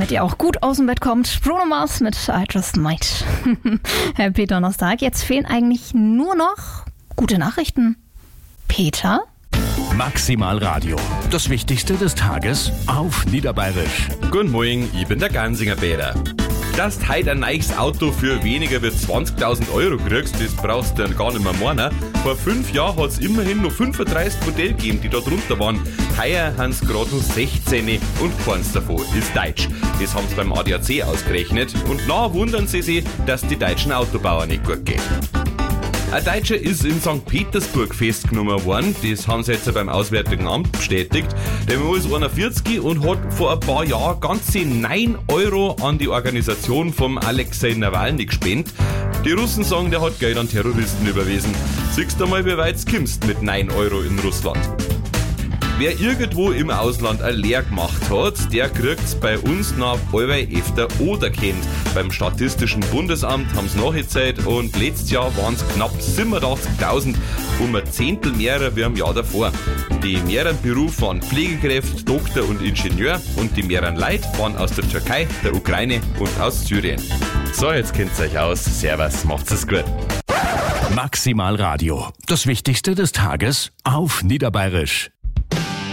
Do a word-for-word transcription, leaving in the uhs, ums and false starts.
damit ihr auch gut aus dem Bett kommt. Bruno Mars mit I Just Might. Happy Donnerstag. Jetzt fehlen eigentlich nur noch gute Nachrichten. Peter? Maximal Radio. Das Wichtigste des Tages auf Niederbayerisch. Guten Morgen, ich bin der Gansinger Peter. Dass du heute ein neues Auto für weniger als zwanzigtausend Euro kriegst, das brauchst du dann gar nicht mehr meinen. Vor fünf Jahren hat es immerhin noch fünfunddreißig Modelle gegeben, die da drunter waren. Heuer haben es gerade noch sechzehn und keins davon ist deutsch. Das haben sie beim A D A C ausgerechnet und nachher wundern sie sich, dass die deutschen Autobauer nicht gut gehen. Ein Deutscher ist in Sankt Petersburg festgenommen worden. Das haben sie jetzt beim Auswärtigen Amt bestätigt. Der Mann ist einundvierzig und hat vor ein paar Jahren ganze neun Euro an die Organisation vom Alexei Nawalny gespendet. Die Russen sagen, der hat Geld an Terroristen überwiesen. Siehst du mal, wie weit du kommst mit neun Euro in Russland. Wer irgendwo im Ausland eine Lehre gemacht hat, der kriegt's bei uns nach allweil öfter anerkannt. Beim Statistischen Bundesamt haben sie nachgezählt und letztes Jahr waren es knapp siebenundachtzigtausend, um ein Zehntel mehr wie im Jahr davor. Die mehreren Berufe waren Pflegekräfte, Doktor und Ingenieur und die mehreren Leute waren aus der Türkei, der Ukraine und aus Syrien. So, jetzt kennt's euch aus. Servus, macht's es gut. Maximal Radio. Das Wichtigste des Tages auf Niederbayerisch.